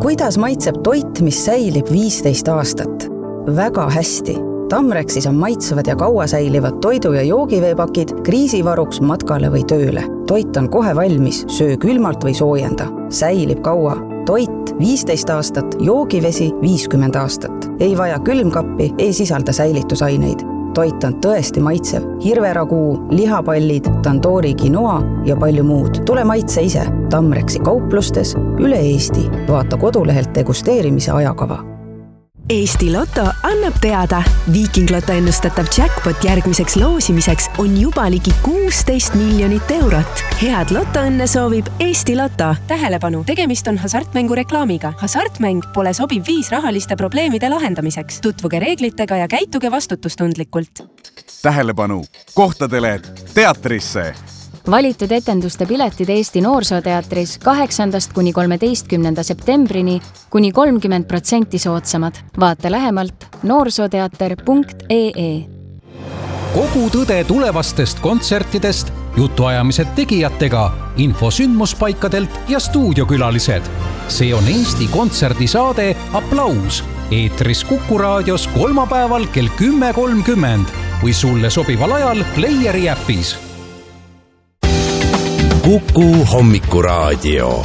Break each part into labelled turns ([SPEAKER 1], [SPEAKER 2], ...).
[SPEAKER 1] Kuidas maitseb toit, mis säilib 15 aastat? Väga hästi. Tamrexis on maitsevad ja kaua säilivad toidu- ja joogiveepakid kriisivaruks matkale või tööle. Toit on kohe valmis, söö külmalt või soojenda. Säilib kaua. Toit 15 aastat, joogivesi 50 aastat. Ei vaja külmkappi, ei sisalda säilitusaineid. Toit on tõesti maitsev. Hirveraguu, lihapallid, tandoori quinoa ja palju muud. Tule maitse ise. Tamrexi kauplustes üle Eesti. Vaata kodulehelt degusteerimise ajakava.
[SPEAKER 2] Eesti Lotto annab teada. Viiking Lotto ennustatav jackpot järgmiseks loosimiseks on juba ligi 16 miljonit eurot. Head lotoõnne soovib Eesti Lotto. Tähelepanu, tegemist on hasartmängu reklaamiga. Hasartmäng pole sobiv viis rahaliste probleemide lahendamiseks. Tutvuge reeglitega ja käituge vastutustundlikult.
[SPEAKER 3] Tähelepanu, kohtadele teatrisse!
[SPEAKER 4] Valitud etenduste piletid Eesti Noorsooteatris 8. kuni 13. septembrini kuni 30% soodsamad. Vaata lähemalt noorsooteater.ee.
[SPEAKER 5] Kogu tõde tulevastest kontsertidest, jutuajamised tegijatega, info sündmuspaikadelt ja stuudiokülalised. See on Eesti kontserdisaade Applaus. Eetris Kuku raadios kolmapäeval kell 10.30 või sulle sobival ajal Playeri äpis.
[SPEAKER 6] Kuku hommikuraadio.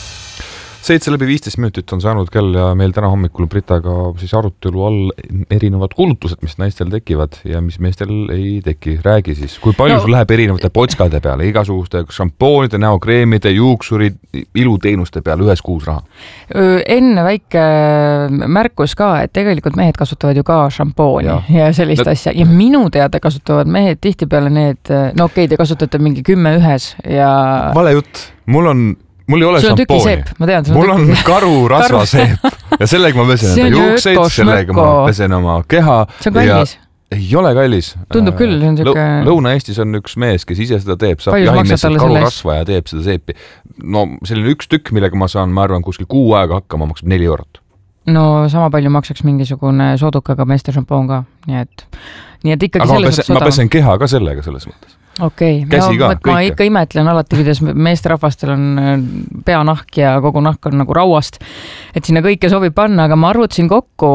[SPEAKER 7] 7:15 minutit on saanud kell ja meil täna hommikul Britaga siis arutelu all erinevad kulutused, mis naistel tekivad ja mis meestel ei teki. Räägi siis, kui palju sul läheb erinevate potskade peale, igasuguste šampoonide, näokreemide, juuksuri, iluteenuste peale ühes kuus raha?
[SPEAKER 8] Enne väike märkus ka, et tegelikult mehed kasutavad ju ka šampooni ja sellist asja. Ja minu teada kasutavad mehed tihtipeale need, te kasutate mingi 10 ühes ja... Vale jutt, mul ei ole šampooni. Mul on karurasvaseep ja sellega ma pesen enda juukseid, sellega ma pesen oma keha. See on kallis. Ei ole kallis. Tundub küll. Lõuna-Eestis on üks mees, kes ise seda teeb. Saab jahimeesel karurasva ja teeb seda seepi. No selline üks tükk, millega ma saan, ma arvan, kuskil kuu aega hakkama, maksab 4 eurot. No sama palju maksaks mingisugune soodukaga meeste šampoon ka. Nii et ikkagi selles
[SPEAKER 7] ma pesen keha ka sellega selles mõttes.
[SPEAKER 8] Okei, ma ikka imetlen alati, kuidas meesterahvastel on peanahk ja kogu nahk on nagu rauast, et sinna kõike sobib panna, aga ma arvutasin kokku,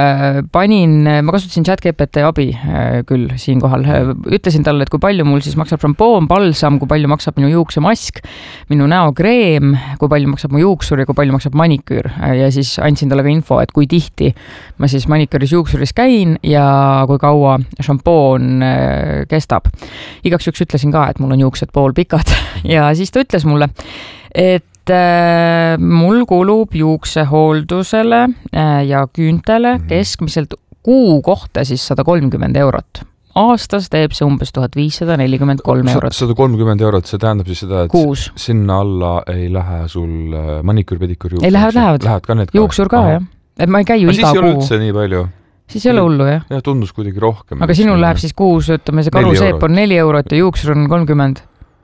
[SPEAKER 8] ma kasutasin ChatGPT abi küll siin kohal. Ütlesin talle, et kui palju mul siis maksab šampoon, balsam, kui palju maksab minu juuksemask, minu näokreem, kui palju maksab mu juuksur ja kui palju maksab maniküür. Ja siis andsin talle ka info, et kui tihti ma siis maniküüris juuksuris käin ja kui kaua šampoon kestab. Igaks ütlesin ka, et mul on juuksed poolpikad ja siis ta ütles mulle, et mul kulub juuksehooldusele ja küüntele keskmiselt kuu kohta siis 130 eurot. Aastas teeb see umbes 1543 eurot.
[SPEAKER 7] 130 eurot, see tähendab siis seda, et
[SPEAKER 8] kuus.
[SPEAKER 7] Sinna alla ei lähe sul maniküür, pediküür,
[SPEAKER 8] juuksur? Ei lähevad. Juuksur ka, jah. Et ma ei käi ju iga kuu.
[SPEAKER 7] Siis ei ole üldse nii palju.
[SPEAKER 8] Siis ei ole hullu, jah?
[SPEAKER 7] Ja tundus kuidagi rohkem.
[SPEAKER 8] Aga sinul läheb siis kuus, ütleme, see karuseep on 4 eurot ja juuksur on 30.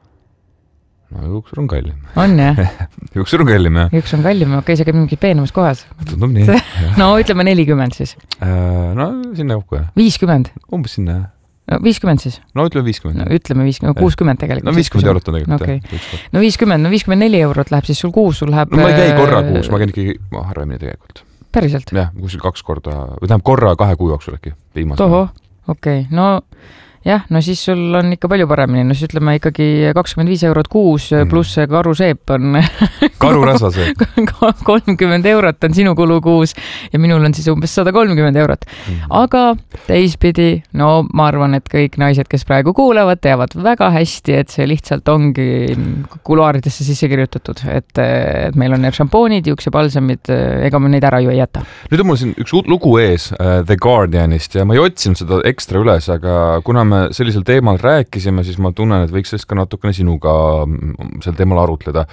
[SPEAKER 7] No juuksur on kallim.
[SPEAKER 8] On, jah?
[SPEAKER 7] Juuksur on kallim, jah.
[SPEAKER 8] Juuksur on kallim, okei, see käib mingis peenemas kohas.
[SPEAKER 7] Tundub nii.
[SPEAKER 8] No ütleme 40 siis.
[SPEAKER 7] No sinna kokku, jah.
[SPEAKER 8] 50?
[SPEAKER 7] Umbes sinna, jah.
[SPEAKER 8] No 50 siis?
[SPEAKER 7] No ütleme 50.
[SPEAKER 8] No ütleme 50, 60 tegelikult.
[SPEAKER 7] No 50 eurot on tegelikult,
[SPEAKER 8] jah. No 54 eurot läheb siis sul kuus, sul läheb...
[SPEAKER 7] No ma ei käi korra kuus, ma käin ikkagi harvemini tegelikult.
[SPEAKER 8] Päriselt?
[SPEAKER 7] Jah, kuskil 2 korda, või tähendab korra 2 kuu jooksul äkki.
[SPEAKER 8] Toho, okei. No jah, no siis sul on ikka palju paremini. No siis ütleme ikkagi 25 eurot kuus pluss karuseep on...
[SPEAKER 7] Karurasvaseep.
[SPEAKER 8] 30 eurot on sinu kulu kuus ja minul on siis umbes 130 eurot. Aga teispidi, no ma arvan, et kõik naised, kes praegu kuulevad, teavad väga hästi, et see lihtsalt ongi kuluaaridesse sisse kirjutatud. Et meil on need šampoonid, juuksepalsamid, ega me neid ära ju ei jäta.
[SPEAKER 7] Nüüd on mul siin üks lugu ees The Guardianist ja ma ei otsinud seda ekstra üles, aga kuna me sellisel teemal rääkisime, siis ma tunnen, et võiks sellest ka natukene sinuga sel teemal arutleda.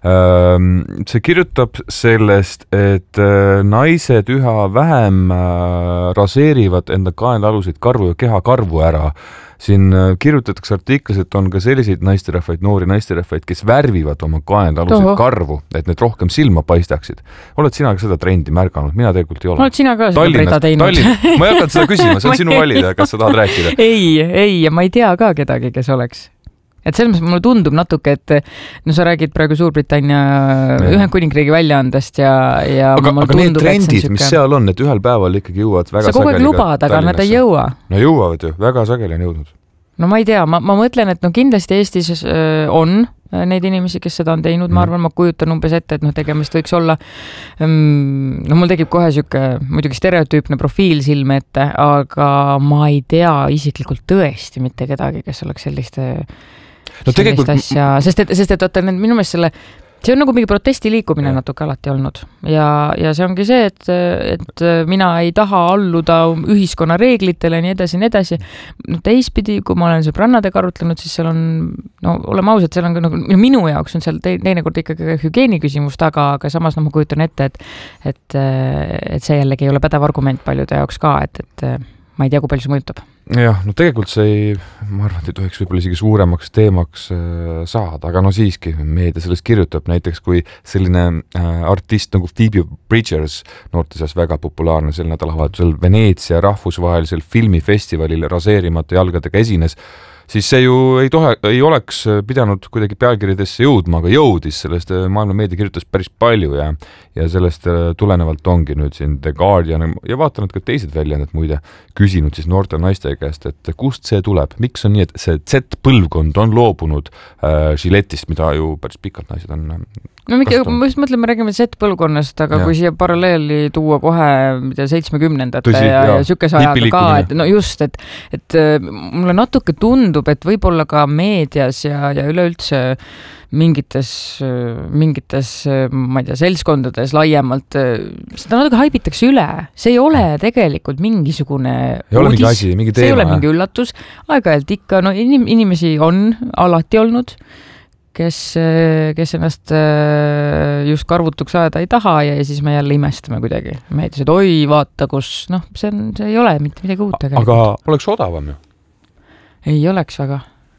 [SPEAKER 7] See kirjutab sellest, et naised üha vähem raseerivad enda kaenlaaluseid karvu ja kehakarvu ära. Siin kirjutatakse artiklis, et on ka selliseid naisterahvaid, noori naisterahvaid, kes värvivad oma kaenlaaluseid karvu, et need rohkem silma paistaksid. Oled sina ka seda trendi märganud? Mina tegelikult ei ole.
[SPEAKER 8] Oled sina ka seda Brita teinud?
[SPEAKER 7] Ma ei hakanud seda küsima, see on sinu valida, kas sa tahad rääkida?
[SPEAKER 8] Ei, ja ma ei tea ka kedagi, kes oleks. et selles mõttes mulle tundub natuke, et no sa räägid praegu Suurbritannia Ühendkuningriigi väljaandest ja
[SPEAKER 7] aga need trendid, mis seal on, et ühel päeval ikkagi jõuavad väga sageli.
[SPEAKER 8] Sa kogu aeg lubad, aga nad ei jõua.
[SPEAKER 7] No jõuavad ju, väga sageli on jõudnud.
[SPEAKER 8] No ma ei tea, ma mõtlen, et no kindlasti Eestis on neid inimesi, kes seda on teinud, ma arvan, ma kujutan umbes ette, et tegemist võiks olla, no mul tekib kohe muidugi stereotüüpne profiil silme ette, aga ma ei tea isiklikult tõesti mitte kedagi, kes oleks sellist asja, sest et oota, minu meelest see on nagu mingi protestiliikumine natuke alati olnud ja see ongi see, et mina ei taha alluda ühiskonna reeglitele ja nii edasi. No teispidi, kui ma olen sõbrannadega arutlenud, siis seal on, no oleme ausad, seal on nagu, minu jaoks on seal teinekord ikkagi hügieeni küsimus taga, aga samas ma kujutan ette, et see jällegi ei ole pädev argument paljude jaoks ka, et ma ei tea, kui palju see mõjutab.
[SPEAKER 7] Jah, no tegelikult see ma arvan, et ei tohiks võib-olla isegi suuremaks teemaks saada, aga no siiski meedia sellest kirjutab, näiteks kui selline artist nagu Phoebe Bridgers noorte seas väga populaarne sel nädalavahetusel Veneetsia rahvusvahelisel filmifestivalil raseerimata jalgadega esines, siis see ju ei oleks pidanud kuidagi pealkirjadesse jõudma, aga jõudis, sellest maailma meedia kirjutas päris palju ja sellest tulenevalt ongi nüüd siin The Guardian ja vaatan, et ka teised väljaanded muide küsinud siis noorte naiste käest, et kust see tuleb, miks on nii, et see Z-põlvkond on loobunud Gillette'ist, mida ju päris pikalt naised on
[SPEAKER 8] no ma just mõtlen, me räägime Z-põlvkonnast, aga kui siia paralleeli tuua kohe 70-ndate ja sükese ajaga ka, et no just, et mulle natuke tundub, et võib-olla ka meedias ja üleüldse mingites, ma ei tea, seltskondades laiemalt, seda natuke haibitakse üle. See ei ole tegelikult mingisugune uudis, see ei ole mingi üllatus. Aeg-ajalt ikka, no inimesi on alati olnud, kes ennast just karvutuks ajada ei taha ja siis me jälle imestame kuidagi. Meedias, et oi, vaata, kus, noh, see ei ole mitte midagi uut tegelikult.
[SPEAKER 7] Aga oleks odavam ju?
[SPEAKER 8] Ei oleks väga.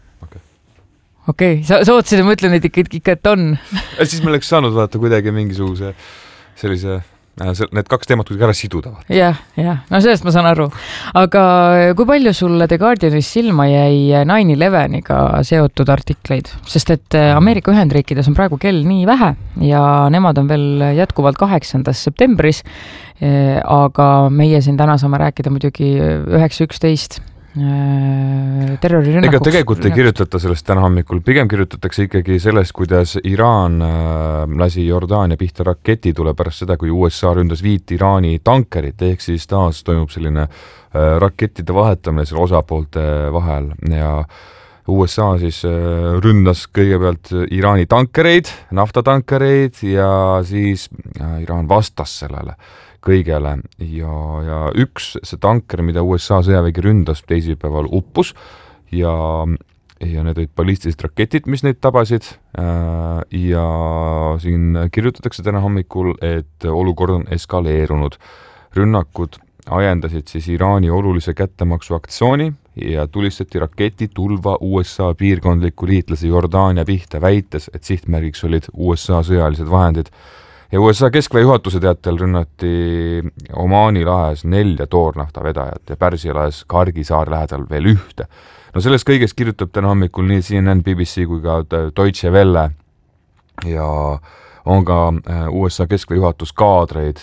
[SPEAKER 8] Okei, sa ootsid ja ma ütlen, et ikka, et on.
[SPEAKER 7] Siis me oleks saanud vaata kuidagi mingisuguse sellise, need kaks teemat kuidagi ära siduda.
[SPEAKER 8] Jah, no sellest ma saan aru. Aga kui palju sulle The Guardianis silma jäi 9/11-iga seotud artikleid? Sest et Ameerika Ühendriikides on praegu kell nii vähe ja nemad on veel jätkuvalt 8. septembris, aga meie siin täna saame rääkida muidugi 9.11 terrorirünnakuks.
[SPEAKER 7] Ega tegelikult ei kirjutata sellest täna hommikul, pigem kirjutatakse ikkagi sellest, kuidas Iraan lasi Jordaania pihta raketi tule pärast seda, kui USA ründas 5 Iraani tankerit, ehk siis taas toimub selline rakettide vahetamine selle osapoolte vahel ja USA siis ründas kõigepealt Iraani tankereid, naftatankereid ja siis Iraan vastas sellele kõigele ja üks see tanker, mida USA sõjavägi ründas teisipäeval uppus ja need olid ballistilised raketid, mis neid tabasid ja siin kirjutatakse täna hommikul, et olukord on eskaleerunud. Rünnakud ajendasid siis Iraani olulise kättemaksu aktsiooni ja tulistati raketitulva USA piirkondliku liitlase Jordaania pihta, väites, et sihtmärgiks olid USA sõjalised vahendid. Ja USA keskväe juhatuse teatel rünnati Omaani lahes 4 toornaftavedajat ja Pärsia lahes Kargi saar lähedal veel 1. No sellest kõigest kirjutab täna hommikul nii CNN, BBC kui ka Deutsche Welle ja on ka USA keskväe juhatus kaadreid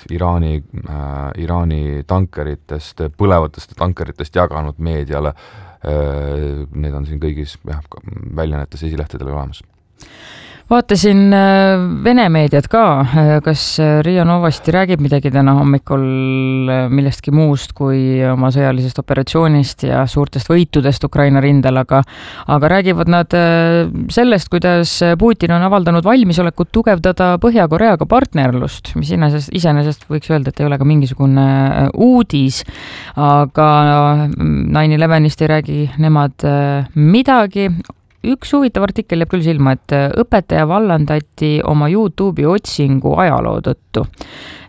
[SPEAKER 7] Iraani tankeritest, põlevatest tankeritest jaganud meediale. Need on siin kõigis väljaannetes esilehtedel olemas.
[SPEAKER 8] Vaatasin Vene meediat ka, kas Riia Novosti räägib midagi täna hommikul millestki muust kui oma sõjalisest operatsioonist ja suurtest võitudest Ukraina rindel, aga räägivad nad sellest, kuidas Putin on avaldanud valmisolekut tugevdada Põhja-Koreaga partnerlust, mis iseenesest võiks öelda, et ei ole ka mingisugune uudis, aga 9/11-ist ei räägi nemad midagi. Üks huvitav artikkel jääb küll silma, et õpetaja vallandati oma YouTube'i otsingu ajaloo tõttu.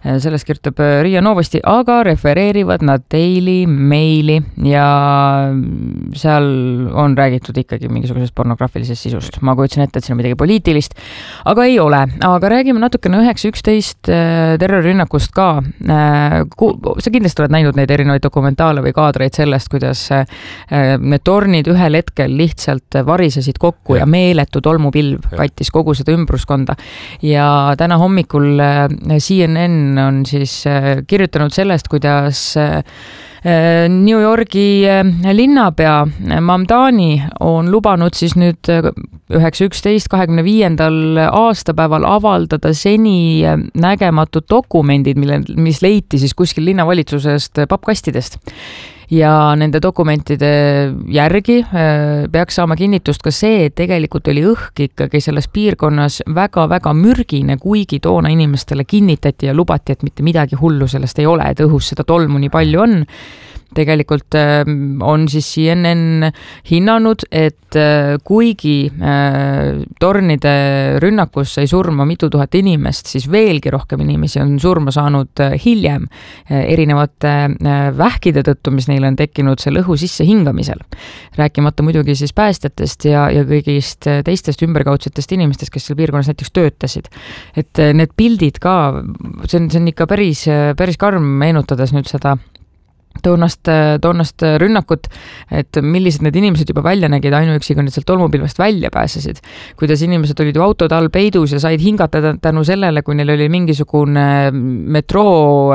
[SPEAKER 8] sellest kirjutab Riia Novosti, aga refereerivad nad Daily Maili ja seal on räägitud ikkagi mingisugusest pornograafilisest sisust. Ma kujutsin ette, et siin on midagi poliitilist, aga ei ole. Aga räägime natukene 9.11 terrorirünnakust ka. Sa kindlasti oled näinud neid erinevaid dokumentaale või kaadreid sellest, kuidas need tornid ühel hetkel lihtsalt varisesid kokku ja meeletu tolmupilv kattis kogu seda ümbruskonda. Ja täna hommikul CNN on siis kirjutanud sellest, kuidas New Yorgi linnapea Mamdani on lubanud siis nüüd 9.11. 25. aastapäeval avaldada seni nägematud dokumendid, mis leiti siis kuskil linnavalitsusest pappkastidest. Ja nende dokumentide järgi peaks saama kinnitust ka see, et tegelikult oli õhk ikkagi selles piirkonnas väga-väga mürgine, kuigi toona inimestele kinnitati ja lubati, et mitte midagi hullu sellest ei ole, et õhus seda tolmu nii palju on. Tegelikult on siis CNN hinnanud, et kuigi tornide rünnakus sai surma mitu tuhat inimest, siis veelgi rohkem inimesi on surma saanud hiljem erinevate vähkide tõttu, mis neil on tekkinud selle õhu sisse hingamisel. Rääkimata muidugi siis päästjatest ja kõigist teistest ümberkaudsetest inimestest, kes seal piirkonnas näiteks töötasid. Et need pildid ka, see on ikka päris karm meenutades nüüd seda toonast rünnakut, et millised need inimesed juba välja nägid ainuüksi, kui need sealt tolmupilvest välja pääsesid. Kuidas inimesed olid ju autod all peidus ja said hingata tänu sellele, kui neil oli mingisugune metroo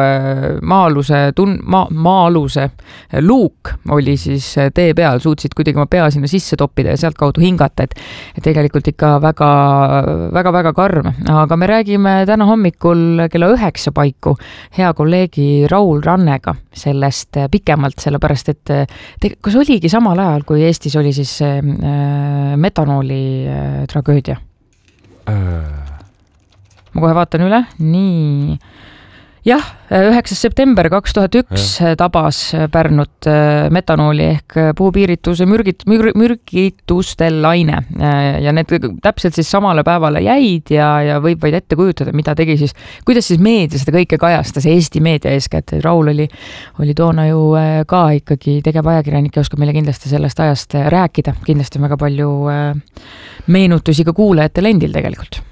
[SPEAKER 8] maa-aluse luuk oli siis tee peal, suutsid kuidagi oma pea sinna sisse toppida ja sealt kaudu hingata, et tegelikult ikka väga karm. Aga me räägime täna hommikul kella 9 paiku hea kolleegi Raul Rannega sellest pikemalt, sellepärast, et kas oligi samal ajal, kui Eestis oli siis metanooli tragöödia? Ma kohe vaatan üle. Nii. Jah, 9. september 2001 tabas Pärnut metanooli ehk puupiirituse mürgitustel laine ja need täpselt siis samale päevale jäid ja võib vaid ette kujutada, mida tegi siis, kuidas siis meedia seda kõike kajastas, Eesti meedia eeskätt. Raul oli toona ju ka ikkagi tegev ajakirjanik ja oskab meile kindlasti sellest ajast rääkida. Kindlasti on väga palju meenutusi ka kuulajatele endil tegelikult.